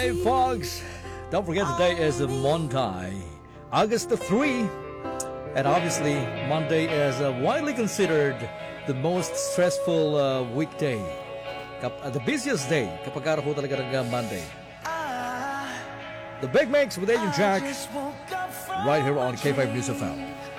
Hey folks, don't forget today is Monday, August the 3, and obviously Monday is widely considered the most stressful weekday. The busiest day kapag araw ho talaga ng Monday. The Big Mix with Agent Jack right here on K5 News FM.